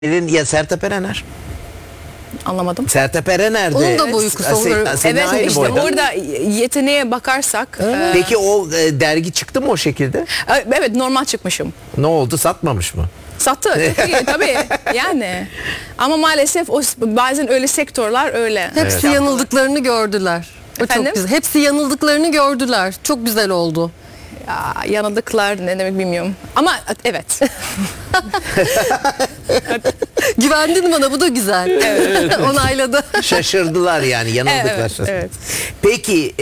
Ya Sertab Erener. Anlamadım. Sertab Erener de. Onun da boyu kısa olur. Evet aynı işte boyda. orada yeteneğe bakarsak. Peki o dergi çıktı mı o şekilde? Evet, normal çıkmışım. Ne oldu, satmamış mı? Sattı tabii yani. Ama maalesef o bazen öyle sektörler öyle. Hepsi yanıldıklarını gördüler. O Efendim? çok güzel. Hepsi yanıldıklarını gördüler. Çok güzel oldu. Ya, yanıldıklar ne demek bilmiyorum. Ama evet. Güvendin bana, bu da güzel. Evet. Onayladı. Şaşırdılar yani, yanıldıklar. Evet, evet. Peki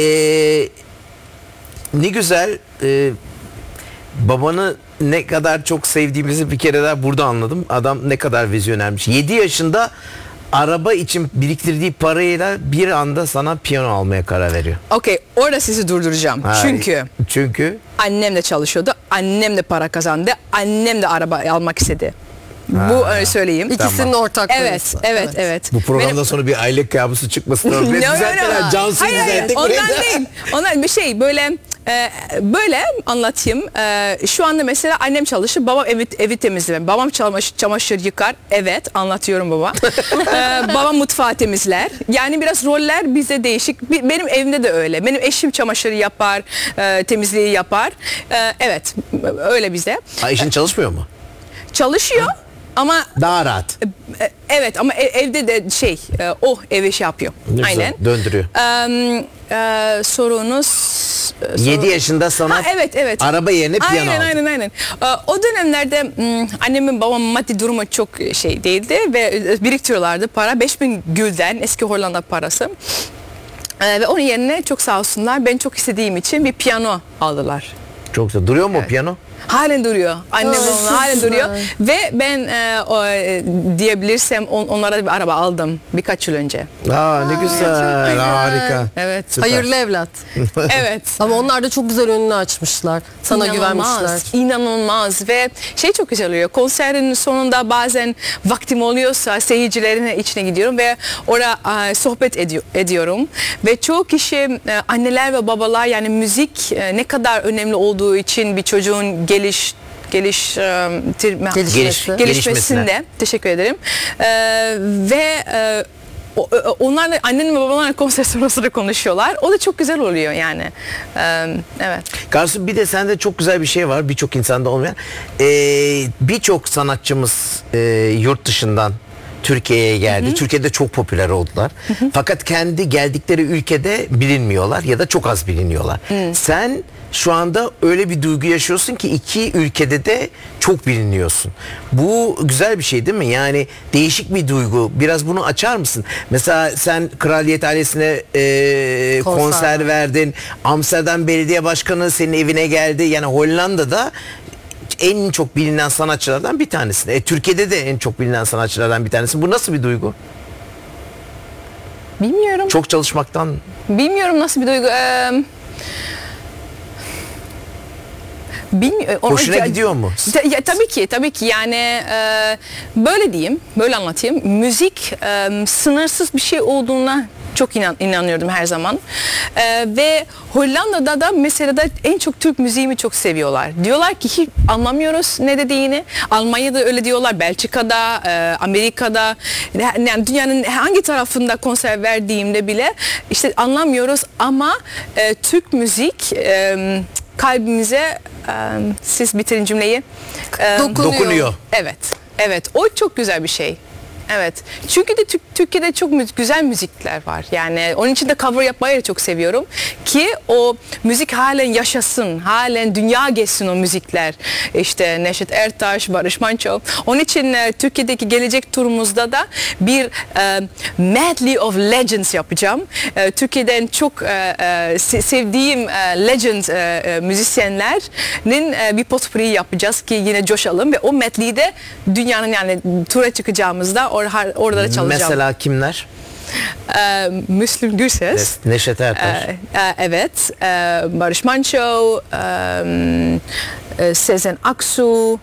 ne güzel, babanı ne kadar çok sevdiğimizi bir kere daha burada anladım. Adam ne kadar vizyonermiş. 7 yaşında araba için biriktirdiği parayla bir anda sana piyano almaya karar veriyor. Okey, orada sizi durduracağım. Çünkü annem de çalışıyordu. Annem de para kazandı. Annem de araba almak istedi. Bu öyle söyleyeyim. İkisinin ortak. Evet. Bu programdan sonra bir aile kabusu çıkmasın. Cansu'yu düzelttik. Ondan değil. Ondan bir şey böyle anlatayım. Şu anda mesela annem çalışır, babam evi temizler. Babam çamaşır yıkar. Evet, anlatıyorum baba. Babam mutfağı temizler. Yani biraz roller bize değişik. Benim evimde de öyle. Benim eşim çamaşır yapar, temizliği yapar. Evet, öyle bize. Eşin çalışmıyor mu? Çalışıyor. Ama daha rahat. Evet, ama evde de o evi yapıyor. Güzel, aynen. döndürüyor. Sorunuz 7 yaşında sana evet. araba yerine piyano aldı. Aynen. O dönemlerde annemin babamın maddi durumu çok değildi ve biriktiriyorlardı para. 5000 gülden, eski Hollanda parası. Ve onun yerine çok sağ olsunlar, ben çok istediğim için bir piyano aldılar. Çok güzel. Duruyor mu o piyano? Halen duruyor. Annem halen duruyor. Ve ben diyebilirsem onlara bir araba aldım birkaç yıl önce. Ne güzel. Harika. Evet. Süper. Hayırlı evlat. Evet. Ama onlar da çok güzel önünü açmışlar. Sana güvenmişler. İnanılmaz. Ve çok güzel oluyor. Konserin sonunda bazen vaktim oluyorsa seyircilerin içine gidiyorum ve orada sohbet ediyorum. Ve çoğu kişi, anneler ve babalar, yani müzik ne kadar önemli olduğu için bir çocuğun gelişmesinde, teşekkür ederim. Ve onlarla, annem ve babalarla konser sırasında konuşuyorlar. O da çok güzel oluyor yani. Evet. Karsu, bir de sende çok güzel bir şey var. Birçok insanda olmayan. Birçok sanatçımız yurt dışından Türkiye'ye geldi. Hı-hı. Türkiye'de çok popüler oldular. Hı-hı. Fakat kendi geldikleri ülkede bilinmiyorlar ya da çok az biliniyorlar. Hı. Sen şu anda öyle bir duygu yaşıyorsun ki iki ülkede de çok biliniyorsun. Bu güzel bir şey değil mi? Yani değişik bir duygu. Biraz bunu açar mısın? Mesela sen Kraliyet ailesine konser verdin. Amsterdam Belediye Başkanı senin evine geldi. Yani Hollanda'da en çok bilinen sanatçılardan bir tanesin. Türkiye'de de en çok bilinen sanatçılardan bir tanesin. Bu nasıl bir duygu? Bilmiyorum. Çok çalışmaktan. Bilmiyorum nasıl bir duygu. Hoşuna gidiyor mu? Tabii ki yani böyle diyeyim, böyle anlatayım. Müzik sınırsız bir şey olduğuna çok inanıyordum her zaman. Ve Hollanda'da da mesela da en çok Türk müziğimi çok seviyorlar. Diyorlar ki hiç anlamıyoruz ne dediğini. Almanya'da öyle diyorlar, Belçika'da, Amerika'da, yani dünyanın hangi tarafında konser verdiğimde bile işte anlamıyoruz, ama Türk müzik kalbimize, siz bitirin cümleyi, dokunuyor. Evet, o çok güzel bir şey. Evet. Çünkü de Türkiye'de çok güzel müzikler var. Yani onun için de cover yapmayı da çok seviyorum. Ki o müzik halen yaşasın. Halen dünya geçsin o müzikler. İşte Neşet Ertaş, Barış Manço. Onun için Türkiye'deki gelecek turumuzda da bir medley of legends yapacağım. Türkiye'den çok sevdiğim legend müzisyenlerin bir potpourri yapacağız ki yine coşalım. Ve o medley'de dünyanın, yani tura çıkacağımızda orada da çalacağım. Mesela kimler? Müslüm Gürses. Neşet Ertaş. Evet. Barış Manço. Sezen Aksu.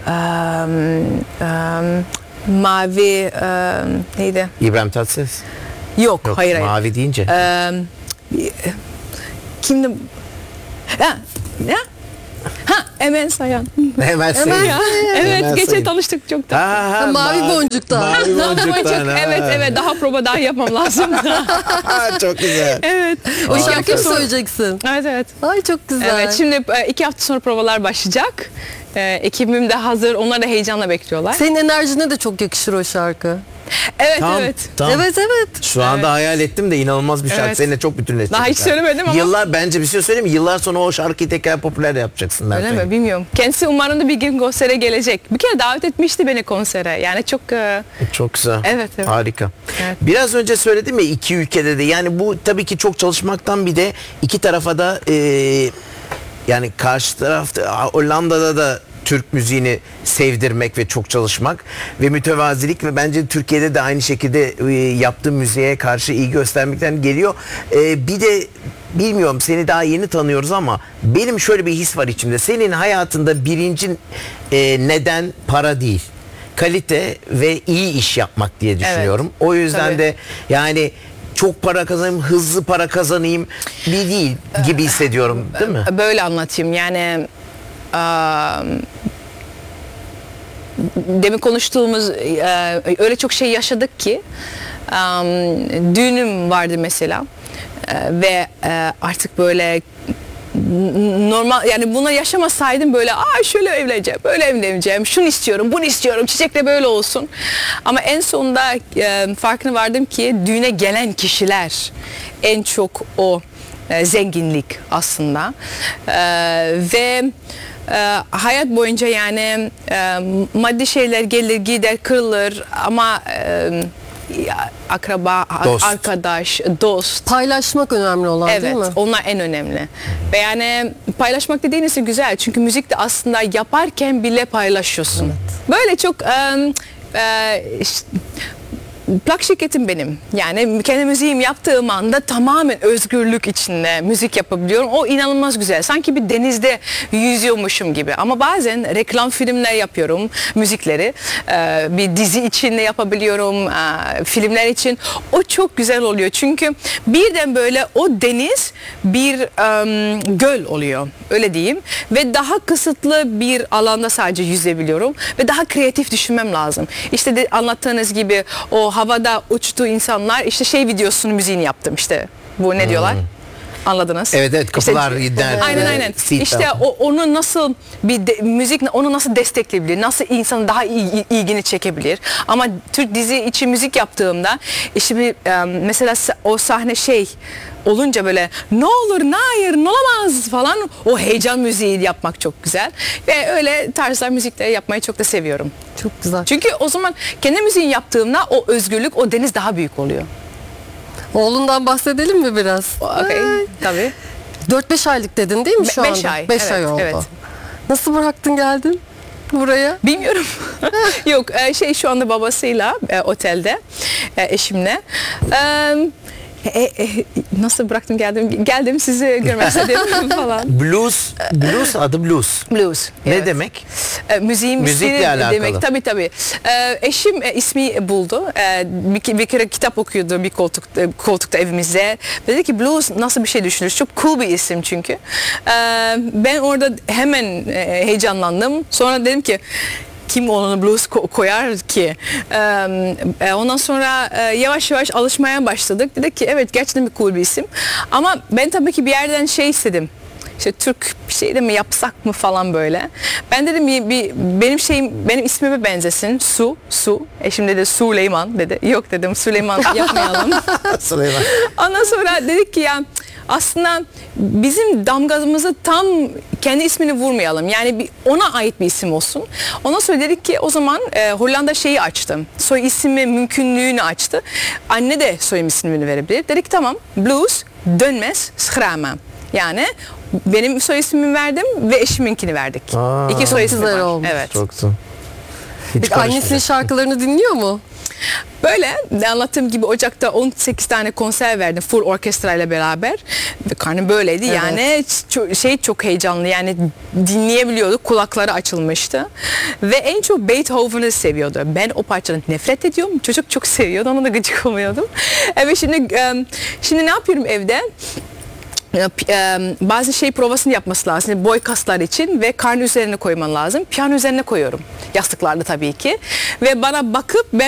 Mavi. Neydi? İbrahim Tatlıses. Yok, hayır. Mavi deyince. Kimdi? Ha. Emel Sayan. Hemen sayın. Ya, evet Hemen geçen sayın. tanıştık çok da. Ha, Mavi boncuktan. Mavi boncuktan. ha. Evet daha prova daha yapmam lazım. Çok güzel. evet. O Harika. şarkıyı söyleyeceksin. Evet. Ay çok güzel. Evet şimdi 2 hafta sonra provalar başlayacak. Ekibim de hazır. Onlar da heyecanla bekliyorlar. Senin enerjine de çok yakışır o şarkı. Evet Tam, evet. tam. Evet evet. Şu anda hayal ettim de inanılmaz bir şarkı. Evet. Seninle çok bütünleşecek. Daha hiç söylemedim ama. Yıllar bence bir şey söyleyeyim mi? Yıllar sonra o şarkıyı tekrar popüler yapacaksın. Öyle mi? Bilmiyorum. Kendisi umarım da bir gün konsere gelecek. Bir kere davet etmişti beni konsere. Yani çok Çok güzel. Evet, evet. Harika. Evet. Biraz önce söyledim ya iki ülkede de. Yani bu tabii ki çok çalışmaktan bir de iki tarafa da yani karşı tarafta Hollanda'da da Türk müziğini sevdirmek ve çok çalışmak ve mütevazilik ve bence Türkiye'de de aynı şekilde yaptığı müziğe karşı iyi göstermekten geliyor. Bir de bilmiyorum seni daha yeni tanıyoruz ama benim şöyle bir his var içimde. Senin hayatında birinci neden para değil. Kalite ve iyi iş yapmak diye düşünüyorum. O yüzden Tabii. de yani çok para kazanayım, hızlı para kazanayım bir değil gibi hissediyorum, değil mi? böyle anlatayım. Yani demin konuştuğumuz öyle çok şey yaşadık ki düğünüm vardı mesela ve artık böyle normal yani buna yaşamasaydım böyle şöyle evleneceğim, böyle evleneceğim, şunu istiyorum, bunu istiyorum, çiçekle böyle olsun. Ama en sonunda farkına vardım ki düğüne gelen kişiler en çok o zenginlik aslında ve hayat boyunca yani maddi şeyler gelir gider kırılır ama akraba, Dost. arkadaş, dost. Paylaşmak önemli olan değil Evet, mi? onlar en önemli. Ve yani paylaşmak dediğiniz güzel. Çünkü müzik de aslında yaparken bile paylaşıyorsun. Böyle çok plak şirketim benim. Yani kendi müziğim yaptığım anda tamamen özgürlük içinde müzik yapabiliyorum. O inanılmaz güzel. Sanki bir denizde yüzüyormuşum gibi. Ama bazen reklam filmler yapıyorum, müzikleri. Bir dizi için de yapabiliyorum, filmler için. O çok güzel oluyor. Çünkü birden böyle o deniz bir göl oluyor. Öyle diyeyim. Ve daha kısıtlı bir alanda sadece yüzebiliyorum. Ve daha kreatif düşünmem lazım. İşte de anlattığınız gibi o havada uçtuğu insanlar işte şey videosunun müziğini yaptım işte. Bu ne diyorlar? Anladınız? Evet kapılar gider. Aynen. İşte onu nasıl müzik onu nasıl destekleyebilir? Nasıl insanın daha ilgini çekebilir? Ama Türk dizi için müzik yaptığımda işte mesela o sahne şey olunca böyle ne olur ne hayır ne olamaz falan o heyecan müziği yapmak çok güzel. Ve öyle tarzlar müzikleri yapmayı çok da seviyorum. Çok güzel. Çünkü o zaman kendi müziğini yaptığımda o özgürlük o deniz daha büyük oluyor. Oğlundan bahsedelim mi biraz? Okay, tabii. 4-5 aylık dedin değil mi şu anda? 5 ay. 5 evet, ay oldu. Evet. Nasıl bıraktın geldin buraya? Bilmiyorum. Yok şu anda babasıyla otelde eşimle. Nasıl bıraktım geldim sizi görmek istedim falan. Blues adı blues. Blues. Ne evet. demek? Müziğin Müzikle stili alakalı. demek tabii. Eşim ismi buldu. Bir kere kitap okuyordu bir koltukta evimizde. Dedi ki blues nasıl bir şey düşünürüz? Çok cool bir isim çünkü. Ben orada hemen heyecanlandım. Sonra dedim ki kim onu blues koyar ki? Ondan sonra yavaş yavaş alışmaya başladık. Dedik ki evet gerçekten bir cool bir isim. Ama ben tabii ki bir yerden şey istedim. İşte Türk bir şey de mi yapsak mı falan böyle. Ben dedim benim ismime benzesin. Su. Eşim dedi Süleyman dedi. Yok dedim Süleyman yapmayalım. Süleyman. Ondan sonra dedik ki ya aslında bizim damgamızı tam kendi ismini vurmayalım. Yani ona ait bir isim olsun. Ondan sonra dedik ki o zaman Hollanda şeyi açtı. Soy ismi mümkünlüğünü açtı. Anne de soy ismini verebilir. Dedik tamam Blues dönmez Schrama. Yani benim soy ismimi verdim ve eşiminkini verdik. İki soy ismi güzel var. olmuş. Evet. Çok güzel. Hiç Peki annesinin şarkılarını dinliyor mu? Böyle anlattığım gibi Ocak'ta 18 tane konser verdim full orkestrayla beraber. Ve karnım böyleydi Evet. yani çok heyecanlı yani dinleyebiliyorduk kulakları açılmıştı. Ve en çok Beethoven'ı seviyordu. Ben o parçadan nefret ediyorum. Çocuk çok seviyordu ona da gıcık oluyordum. Evet şimdi ne yapıyorum evde? bazı şey provasını yapması lazım. Boy kaslar için ve karnı üzerine koyman lazım. Piyano üzerine koyuyorum. Yastıklarda tabii ki. Ve bana bakıp ben